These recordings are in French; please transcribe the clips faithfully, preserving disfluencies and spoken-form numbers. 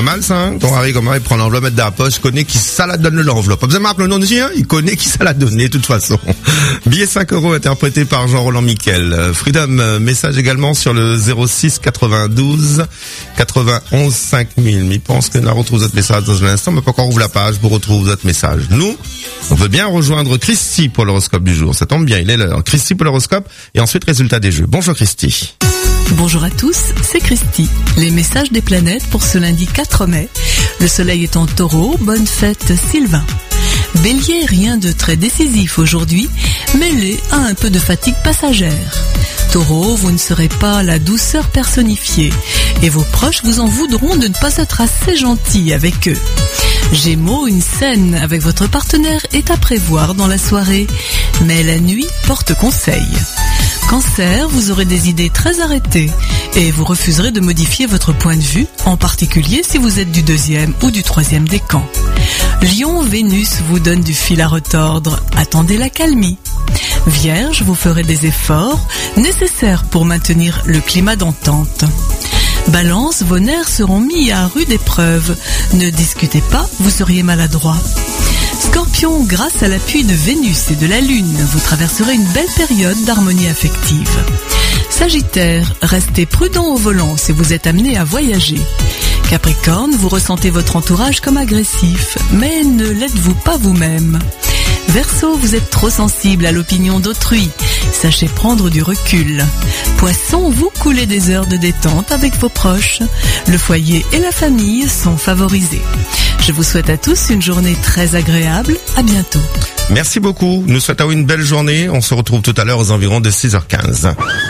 mal ça, hein. Ton Harry, comment il prend l'enveloppe, mettre dans la poche, il connaît qui ça la donne l'enveloppe. Pas besoin de marquer le nom du chien, il connaît qui ça la donné, de toute façon. Billet cinq euros interprété par Jean-Roland Miquel. Freedom, message également sur le zéro six quatre-vingt-douze quatre-vingt-onze cinq mille. Mais il pense que nous retrouve votre message dans un instant, mais pas encore ouvre la page pour retrouver votre message. Nous, on veut bien rejoindre Christy pour l'horoscope du jour. Ça tombe bien, il est l'heure. Christy pour l'horoscope et ensuite résultat des jeux. Bonjour Christy. Bonjour à tous, c'est Christy. Les messages des planètes pour ce lundi quatre mai. Le soleil est en taureau, bonne fête Sylvain. Bélier, rien de très décisif aujourd'hui, mêlé à un peu de fatigue passagère. Taureau, vous ne serez pas la douceur personnifiée et vos proches vous en voudront de ne pas être assez gentil avec eux. Gémeaux, une scène avec votre partenaire est à prévoir dans la soirée, mais la nuit porte conseil. Cancer, vous aurez des idées très arrêtées et vous refuserez de modifier votre point de vue, en particulier si vous êtes du deuxième ou du troisième décan. Lion, Vénus vous donne du fil à retordre, attendez la calmie. Vierge, vous ferez des efforts nécessaires pour maintenir le climat d'entente. Balance, vos nerfs seront mis à rude épreuve. Ne discutez pas, vous seriez maladroit. Scorpion, grâce à l'appui de Vénus et de la Lune, vous traverserez une belle période d'harmonie affective. Sagittaire, restez prudent au volant si vous êtes amené à voyager. Capricorne, vous ressentez votre entourage comme agressif, mais ne l'êtes-vous pas vous-même. Verseau, vous êtes trop sensible à l'opinion d'autrui. Sachez prendre du recul. Poisson, vous coulez des heures de détente avec vos proches. Le foyer et la famille sont favorisés. Je vous souhaite à tous une journée très agréable. À bientôt. Merci beaucoup. Nous souhaitons une belle journée. On se retrouve tout à l'heure aux environs de six heures quinze.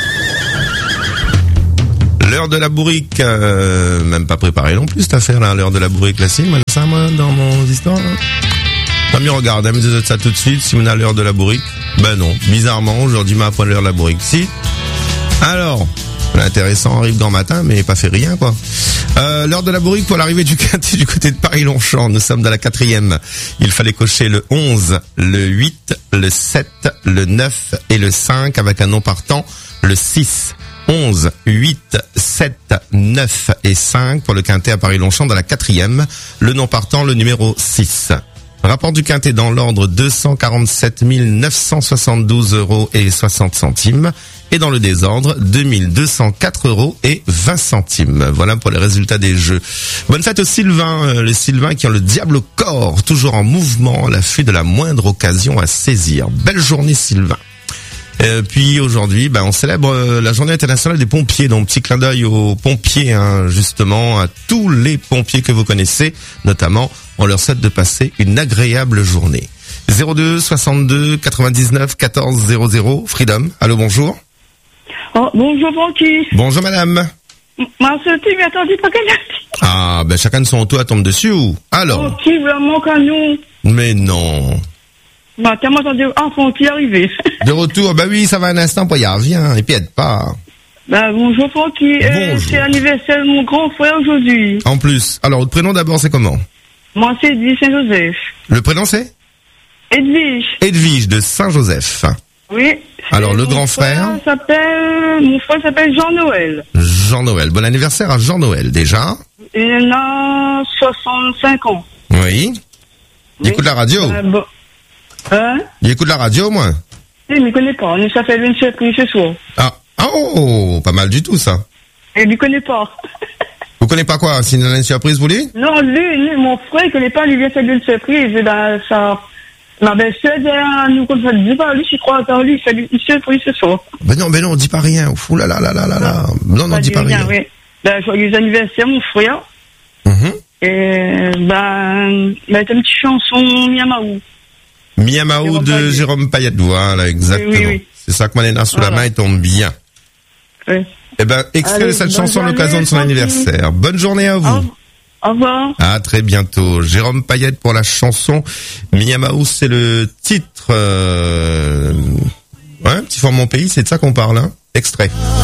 L'heure de la bourrique, euh, même pas préparé non plus cette affaire-là. L'heure de la bourrique classique, moi, ça, moi, dans mon histoire. Pas mieux regarder, me dites ça tout de suite, si on a l'heure de la bourrique. Ben non, bizarrement, aujourd'hui m'a appris l'heure de la bourrique. Si. Alors, l'intéressant arrive grand matin, mais pas fait rien, quoi. Euh, l'heure de la bourrique pour l'arrivée du quintet du côté de Paris-Longchamp. Nous sommes dans la quatrième. Il fallait cocher le onze, le huit, le sept, le neuf et le cinq avec un nom partant, le six. onze, huit, sept, neuf et cinq pour le quintet à Paris-Longchamp dans la quatrième. Le nom partant, le numéro six. Rapport du quintet dans l'ordre deux cent quarante-sept mille neuf cent soixante-douze euros et soixante centimes. Et dans le désordre, deux mille deux cent quatre euros et vingt centimes. Voilà pour les résultats des jeux. Bonne fête aux Sylvains, euh, les Sylvains qui ont le diable au corps, toujours en mouvement, à l'affût de la moindre occasion à saisir. Belle journée Sylvain. Euh, puis aujourd'hui, ben, on célèbre euh, la journée internationale des pompiers. Donc petit clin d'œil aux pompiers, hein, justement, à tous les pompiers que vous connaissez, notamment, on leur souhaite de passer une agréable journée. zéro deux soixante-deux quatre-vingt-dix-neuf quatorze zéro zéro, Freedom. Allô, bonjour. Oh, bonjour Francky. Bonjour madame. Ma sauté, mais attendez pas qu'elle a dit. Ah, ben chacun de son toit tombe dessus ou? Alors. Francky, vraiment qu'à nous. Mais non. Bah, t'as entendu, ah, Francky arrivé. De retour, bah oui, ça va un instant, pour y reviens, et puis aide pas. Bah, bonjour Francky. Euh, c'est l'anniversaire de mon grand frère aujourd'hui. En plus. Alors, votre prénom d'abord, c'est comment? Moi, c'est Edwige Saint-Joseph. Le prénom, c'est? Edwige. Edwige de Saint-Joseph. Oui. Alors, le grand frère? frère s'appelle, mon frère s'appelle Jean-Noël. Jean-Noël. Bon anniversaire à Jean-Noël, déjà. Il a soixante-cinq ans. Oui. Il oui. écoute la radio? Euh, bon. Hein? Il écoute la radio, moi? Il ne me connaît pas. Nous, ça fait une surprise ce soir. Ah. Oh, pas mal du tout, ça. Il ne connaît pas. Vous connaissez pas quoi? C'est une surprise, vous lui? Non, lui, lui, mon frère, il connaît pas, lui vient faire une surprise. Et ben, ça, ma belle-sœur, nous, comme ça, ne dit pas, lui, je crois, attends, lui, il fait une surprise ce soir. Ben non, ben non, on dit pas rien. Ouh là là là là là là. Non, non, on dit pas rien. Oui. Ben, joyeux anniversaire, mon frère. Mm-hmm. Et, ben, ben, t'as une petite chanson, Miamaou. Miamaou de Jérôme Payette, voilà, exactement. Oui, oui, oui. C'est ça que Malena sous voilà. La main, il tombe bien. Oui. Eh ben, extrait de cette chanson à l'occasion de son anniversaire. Bonne journée à vous. Au revoir. À très bientôt. Jérôme Payette pour la chanson. Miamaou, c'est le titre, euh... ouais, petit fort mon pays, c'est de ça qu'on parle, hein. Extrait.